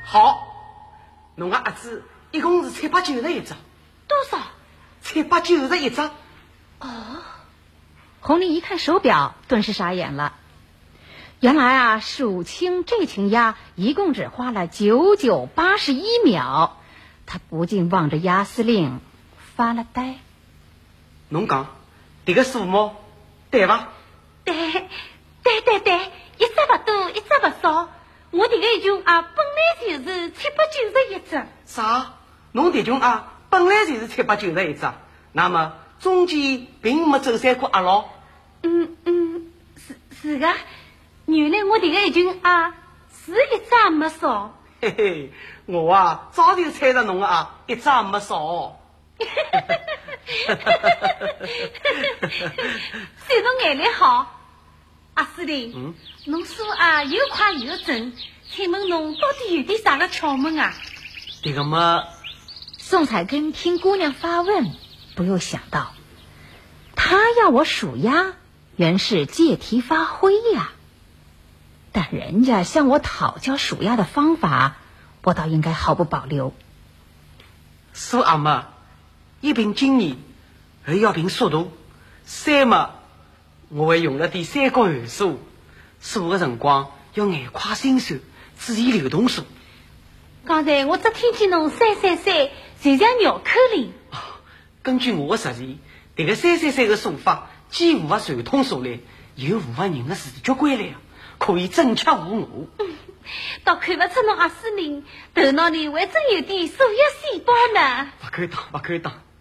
好，侬个儿子一共是791只。 多少 ？791只。 哦， 红丽一看手表，顿时傻眼了。原来啊，数清这群鸭一共只花了9981秒。他不禁望着鸭司令发了呆。 侬讲这个数目对吧？ 对，一只不多，一只不少。我这个一群啊，本来就是791只。 啥？侬这群啊，本来就是791只，那么中间并没走散过鸭咯？ 是的，原来我这个一群啊，是一只也没少。 嘿嘿，我啊早就猜着侬个啊，一只也没少。 谁说眼力好？阿司令，侬说啊又快又准，请问侬到底有点啥个窍门啊？ 这个嘛， 宋彩根听姑娘发问，不由想到，她要我数鸭，原是借题发挥呀。但人家向我讨教数鸭的方法，我倒应该毫不保留。 数鸭嘛，一凭经验，二要凭速度。三嘛，我会用了点三角函数，数的辰光要眼快心算，注意流动数。 刚才我只听见侬333，就像绕口令。 根据我的实践，这个333的数法既符合传统数来，又符合人的视觉观来，可以正确无误。 倒看不出侬阿司令头脑里还真有点数学细胞呢。 不敢当。